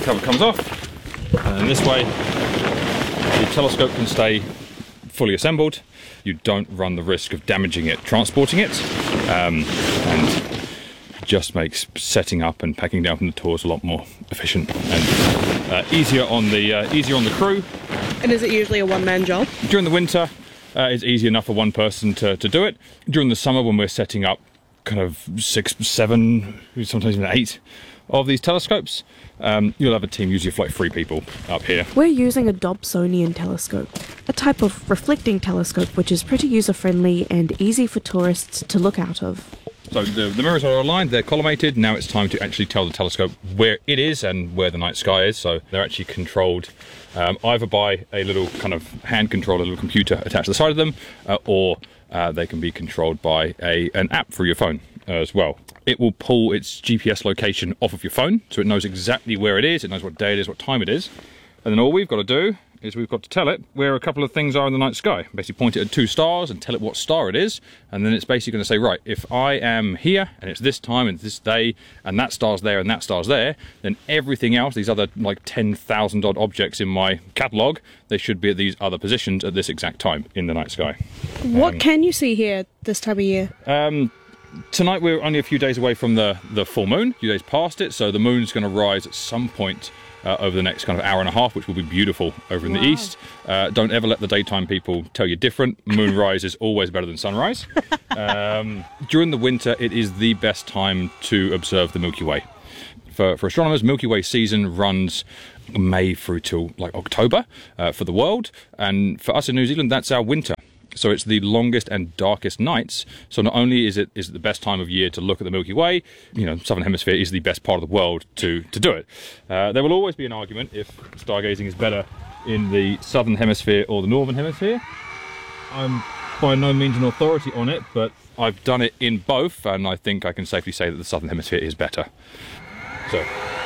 cover comes off, and this way the telescope can stay fully assembled. You don't run the risk of damaging it transporting it, and just makes setting up and packing down from the tours a lot more efficient and easier on the crew. And is it usually a one-man job? During the winter, it's easy enough for one person to do it. During the summer, when we're setting up kind of 6, 7, sometimes even 8 of these telescopes, you'll have a team, usually of like 3 people up here. We're using a Dobsonian telescope, a type of reflecting telescope which is pretty user-friendly and easy for tourists to look out of. So the mirrors are aligned, they're collimated. Now it's time to actually tell the telescope where it is and where the night sky is. So they're actually controlled either by a little kind of hand controller, a little computer attached to the side of them, or they can be controlled by an app through your phone as well. It will pull its GPS location off of your phone, so it knows exactly where it is, it knows what day it is, what time it is. And then all we've got to do is we've got to tell it where a couple of things are in the night sky. Basically point it at 2 stars and tell it what star it is, and then it's basically going to say, right, if I am here and it's this time and this day and that star's there and that star's there, then everything else, these other like 10,000 odd objects in my catalogue, they should be at these other positions at this exact time in the night sky. What can you see here this time of year? Tonight we're only a few days away from the full moon, a few days past it, so the moon's going to rise at some point over the next kind of hour and a half, which will be beautiful over in the east. Don't ever let the daytime people tell you different. Moonrise is always better than sunrise. During the winter, it is the best time to observe the Milky Way. For astronomers, Milky Way season runs May through till like October for the world, and for us in New Zealand, that's our winter. So it's the longest and darkest nights. So not only is it the best time of year to look at the Milky Way, you know, Southern Hemisphere is the best part of the world to do it. There will always be an argument if stargazing is better in the Southern Hemisphere or the Northern Hemisphere. I'm by no means an authority on it, but I've done it in both, and I think I can safely say that the Southern Hemisphere is better. So.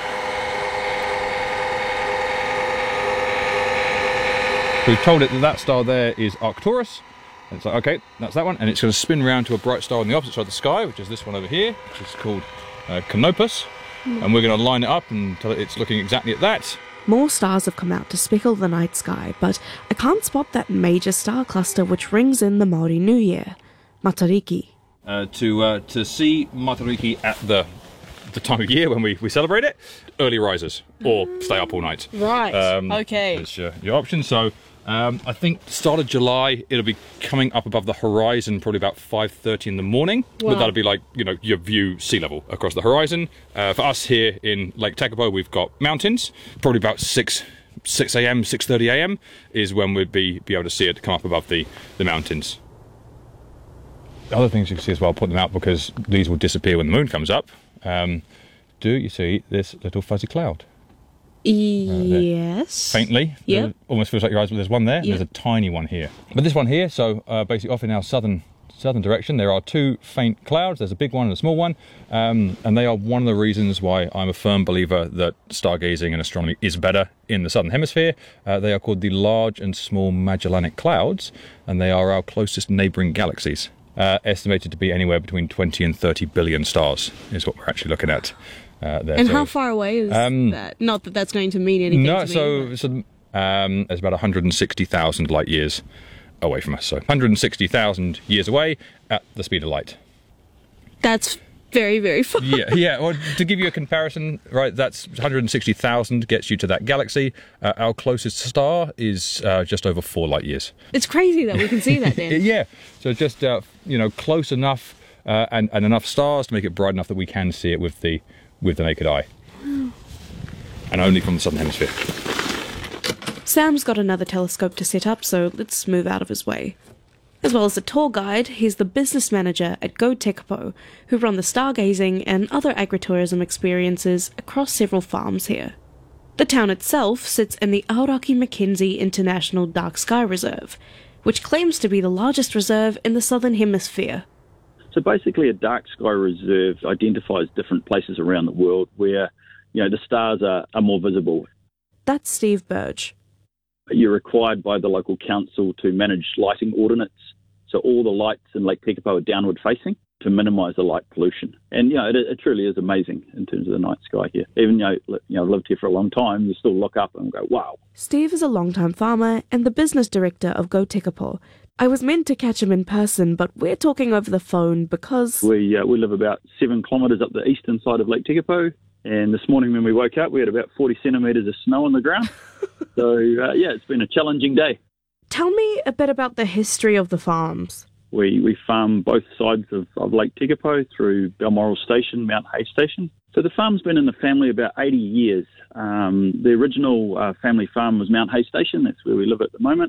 We've told it that star there is Arcturus. And it's like, okay, that's that one. And it's going to spin round to a bright star on the opposite side of the sky, which is this one over here, which is called Canopus. And we're going to line it up and tell it it's looking exactly at that. More stars have come out to speckle the night sky, but I can't spot that major star cluster which rings in the Māori New Year, Matariki. To see Matariki at the time of year when we celebrate it, early risers or stay up all night. Right, okay. That's your option. So I think start of July, it'll be coming up above the horizon probably about 5:30 in the morning. Wow. But that'll be like, you know, your view sea level across the horizon. For us here in Lake Tekapo, we've got mountains. Probably about 6 a.m, 6:30 a.m. is when we'd be able to see it come up above the mountains. Other things you can see as well, I'll put them out because these will disappear when the moon comes up. Do you see this little fuzzy cloud? Yes. Faintly. Yeah. It almost feels like your eyes, but there's one there. Yeah. There's a tiny one here. But this one here, so basically off in our southern direction, there are 2 faint clouds. There's a big one and a small one. And they are one of the reasons why I'm a firm believer that stargazing and astronomy is better in the southern hemisphere. They are called the Large and Small Magellanic Clouds, and they are our closest neighbouring galaxies. Estimated to be anywhere between 20 and 30 billion stars is what we're actually looking at there. And how far away is that? Not that that's going to mean anything No, to me. so it's about 160,000 light years away from us. So 160,000 years away at the speed of light. That's very, very far. Yeah. Well, to give you a comparison, right, that's 160,000 gets you to that galaxy. Our closest star is just over 4 light years. It's crazy that we can see that then. Yeah. So just, close enough and enough stars to make it bright enough that we can see it with the naked eye. And only from the southern hemisphere. Sam's got another telescope to set up, so let's move out of his way. As well as a tour guide, he's the business manager at Go Tekapo, who run the stargazing and other agritourism experiences across several farms here. The town itself sits in the Aoraki Mackenzie International Dark Sky Reserve, which claims to be the largest reserve in the southern hemisphere. So basically a dark sky reserve identifies different places around the world where, the stars are more visible. That's Steve Burge. You're required by the local council to manage lighting ordinance. So all the lights in Lake Tekapo are downward facing to minimise the light pollution. And, it truly is amazing in terms of the night sky here. Even, I've lived here for a long time, you still look up and go, wow. Steve is a long-time farmer and the business director of Go Tekapo. I was meant to catch him in person, but we're talking over the phone because... We live about 7 kilometres up the eastern side of Lake Tekapo, and this morning when we woke up, we had about 40 centimetres of snow on the ground. So, it's been a challenging day. Tell me a bit about the history of the farms. We farm both sides of Lake Tekapo through Balmoral Station, Mount Hay Station. So the farm's been in the family about 80 years. The original family farm was Mount Hay Station. That's where we live at the moment.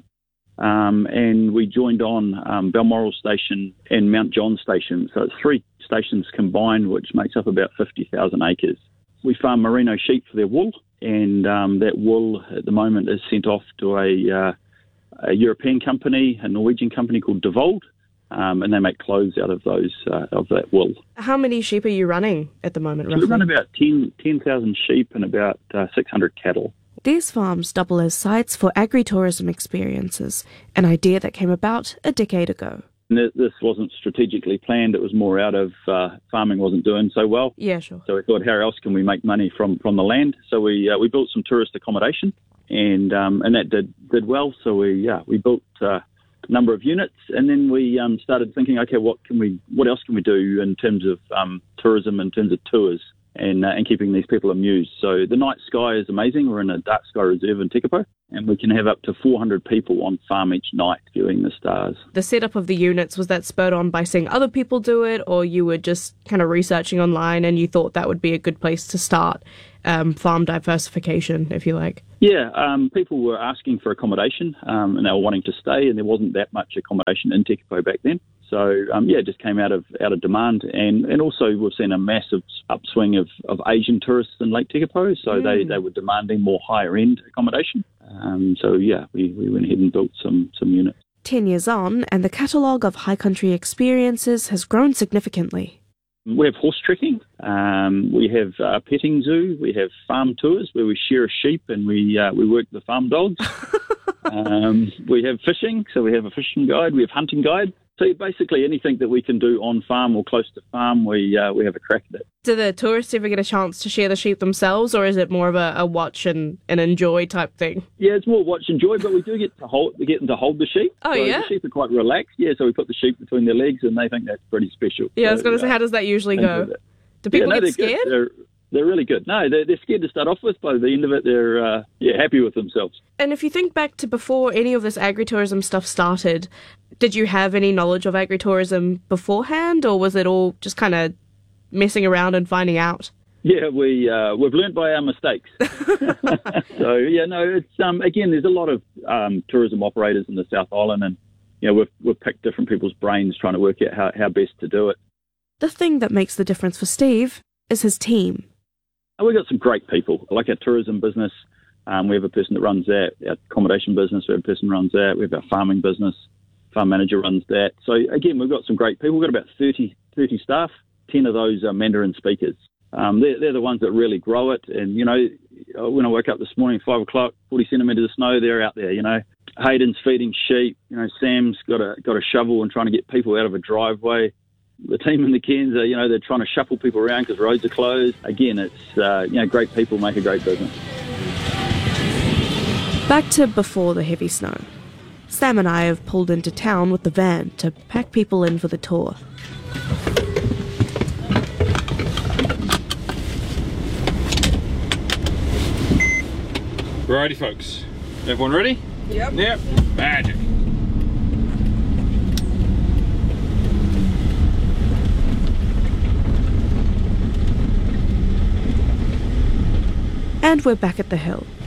And we joined on Balmoral Station and Mount John Station. So it's 3 stations combined, which makes up about 50,000 acres. We farm merino sheep for their wool, and that wool at the moment is sent off to a European company, a Norwegian company called Devold, and they make clothes out of of that wool. How many sheep are you running at the moment, roughly? So we run about 10,000 sheep and about 600 cattle. These farms double as sites for agritourism experiences, an idea that came about a decade ago. This wasn't strategically planned. It was more out of farming wasn't doing so well. Yeah, sure. So we thought, how else can we make money from the land? So we built some tourist accommodation, and that did well. So we built a number of units, and then we started thinking, okay, what else can we do in terms of tourism, in terms of tours, and keeping these people amused. So the night sky is amazing. We're in a dark sky reserve in Tekapo, and we can have up to 400 people on farm each night viewing the stars. The setup of the units, was that spurred on by seeing other people do it, or you were just kind of researching online and you thought that would be a good place to start farm diversification, if you like? Yeah, people were asking for accommodation, and they were wanting to stay, and there wasn't that much accommodation in Tekapo back then. So, it just came out of demand. And also we've seen a massive upswing of Asian tourists in Lake Tekapo. So they were demanding more higher-end accommodation. We went ahead and built some units. 10 years on, and the catalogue of high country experiences has grown significantly. We have horse trekking. We have a petting zoo. We have farm tours where we shear a sheep and we work the farm dogs. We have fishing, so we have a fishing guide. We have hunting guide. So basically anything that we can do on farm or close to farm, we have a crack at it. Do the tourists ever get a chance to shear the sheep themselves, or is it more of a watch and enjoy type thing? Yeah, it's more watch and enjoy, but we do get them to hold the sheep. Oh, so yeah? The sheep are quite relaxed. Yeah, so we put the sheep between their legs and they think that's pretty special. Yeah, I was going to say, how does that usually go? Do people get scared? They're really good. No, they're scared to start off with. By the end of it, they're happy with themselves. And if you think back to before any of this agritourism stuff started, did you have any knowledge of agritourism beforehand, or was it all just kind of messing around and finding out? Yeah, we've learnt by our mistakes. So it's again, there's a lot of tourism operators in the South Island, and we've picked different people's brains trying to work out how best to do it. The thing that makes the difference for Steve is his team. We've got some great people, like our tourism business. We have a person that runs that. Our accommodation business, we have a person that runs that. We have our farming business. Farm manager runs that. So, again, we've got some great people. We've got about 30 staff. 10 of those are Mandarin speakers. They're the ones that really grow it. And, when I woke up this morning, 5 o'clock, 40 centimetres of snow, they're out there, Hayden's feeding sheep. Sam's got a shovel and trying to get people out of a driveway. The team in the Cairns are, they're trying to shuffle people around because roads are closed. Again, it's, great people make a great business. Back to before the heavy snow. Sam and I have pulled into town with the van to pack people in for the tour. Righty, folks. Everyone ready? Yep. Magic. And we're back at the hill.